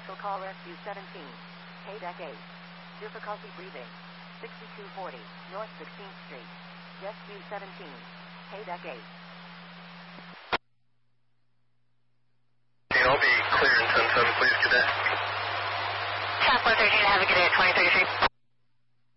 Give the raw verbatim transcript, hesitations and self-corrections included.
Special Call Rescue seventeen. K-Deck eight. Difficulty breathing. sixty-two forty, North sixteenth Street. Rescue seventeen. K-Deck eight. I'll be clear in ten seven, please, Cadet. South one thirteen, have a good day at twenty thirty-three.